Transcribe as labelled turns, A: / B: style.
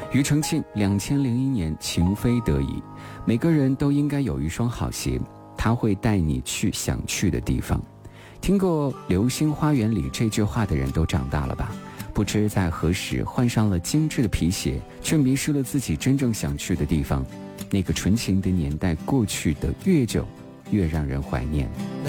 A: 庾澄庆2001年情非得已，每个人都应该有一双好鞋，它会带你去想去的地方。听过流星花园里这句话的人都长大了吧？不知在何时换上了精致的皮鞋，却迷失了自己真正想去的地方。那个纯情的年代过去的越久，越让人怀念。
B: 那